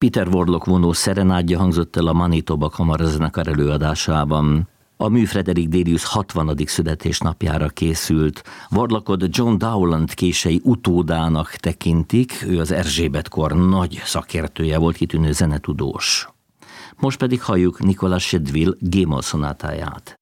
Peter Warlock vonó szerenádja hangzott el a Manitoba Kamarazenekar előadásában. A mű Frederick Delius 60. születésnapjára készült. Warlockot John Dowland kései utódának tekintik, ő az Erzsébet-kor nagy szakértője volt, kitűnő zenetudós. Most pedig halljuk Nicolas Chedeville G-moll szonátáját.